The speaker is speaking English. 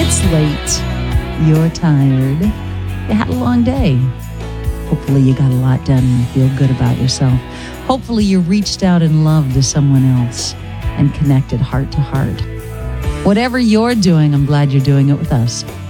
It's late. You're tired. You had a long day. Hopefully you got a lot done and you feel good about yourself. Hopefully you reached out in love to someone else and connected heart to heart. Whatever you're doing, I'm glad you're doing it with us.